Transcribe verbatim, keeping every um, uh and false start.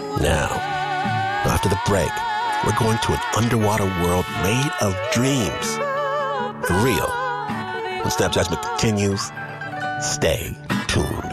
Now, after the break, we're going to an underwater world made of dreams. For real. When Snapchat continues, stay tuned.